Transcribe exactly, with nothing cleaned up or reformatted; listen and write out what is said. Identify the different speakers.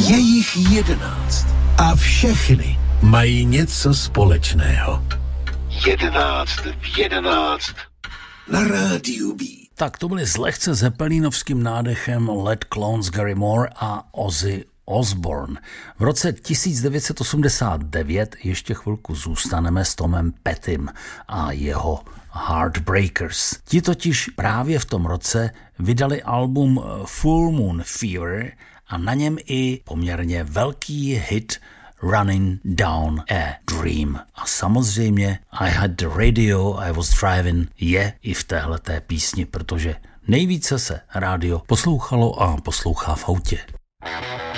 Speaker 1: Je jich jedenáct a všechny mají něco společného. Jedenáct v jedenáct na rádiu Beat.
Speaker 2: Tak to byly s lehce zeppelinovským nádechem Led Clones Gary Moore a Ozzy Osbourne. V roce devatenáct set osmdesát devět ještě chvilku zůstaneme s Tomem Pettym a jeho Heartbreakers. Ti totiž právě v tom roce vydali album Full Moon Fever a na něm i poměrně velký hit Running Down a Dream. A samozřejmě I Had the Radio, I Was Driving je i v téhleté písni, protože nejvíce se rádio poslouchalo a poslouchá v autě.